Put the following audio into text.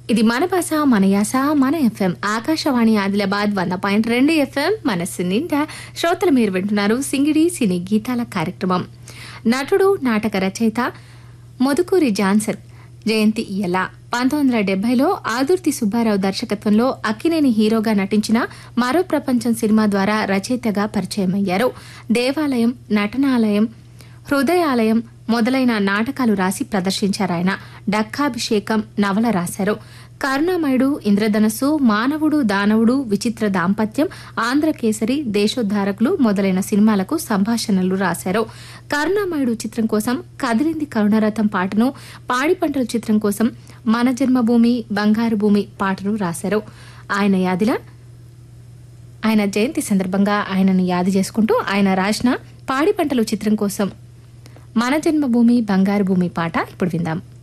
ఇది మన భాష మన యాస మన ఎఫ్ఎం ఆకాశవాణి ఆదిలాబాద్ 100.2 ఎఫ్ఎం మనస్సు నిండా శ్రోతలు మీరు వింటున్నారు సింగిడి సినీ గీతాల కార్యక్రమం. నటుడు నాటక రచయిత మధుకూరి జాన్సన్ జయంతి ఇలా 1970లో ఆదుర్తి సుబ్బారావు దర్శకత్వంలో అక్కినేని హీరోగా నటించిన మరో ప్రపంచం సినిమా ద్వారా రచయితగా పరిచయమయ్యారు. దేవాలయం, నటనాలయం, హృదయాలయం మొదలైన నాటకాలు రాసి ప్రదర్శించారాయన. డక్కాభిషేకం నవల రాశారు. కరుణామయుడు, ఇంద్రధనస్సు, మానవుడు దానవుడు, విచిత్ర దాంపత్యం, ఆంధ్రకేసరి, దేశోద్ధారకులు మొదలైన సినిమాలకు సంభాషణలు రాశారు. కరుణామయుడు చిత్రం కోసం కదిలింది కరుణరథం పాటను, పాడి పంటల చిత్రం కోసం మన జన్మభూమి, బంగారు భూమి పాటను రాశారు. ఆయన జయంతి సందర్భంగా ఆయనను యాది చేసుకుంటూ ఆయన రాసిన పాడి పంటలు చిత్రం కోసం మన జన్మభూమి బంగారు భూమి పాట ఇప్పుడు విందాం.